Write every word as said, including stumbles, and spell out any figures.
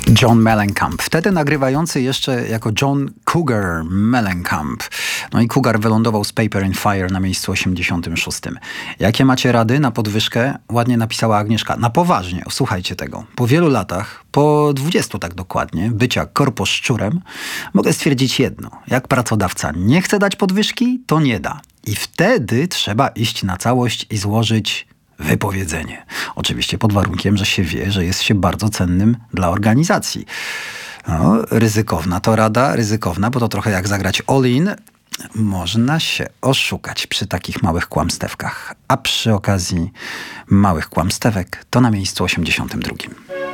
John Mellencamp, wtedy nagrywający jeszcze jako John Cougar Mellencamp. No i Cougar wylądował z Paper and Fire na miejscu osiemdziesiątym szóstym. Jakie macie rady na podwyżkę? Ładnie napisała Agnieszka. Na poważnie, słuchajcie tego. Po wielu latach, po dwudziestu tak dokładnie, bycia korposzczurem, mogę stwierdzić jedno. Jak pracodawca nie chce dać podwyżki, to nie da. I wtedy trzeba iść na całość i złożyć wypowiedzenie. Oczywiście pod warunkiem, że się wie, że jest się bardzo cennym dla organizacji. No, ryzykowna to rada, ryzykowna, bo to trochę jak zagrać all-in. Można się oszukać przy takich małych kłamstewkach. A przy okazji małych kłamstewek to na miejscu osiemdziesiątym drugim.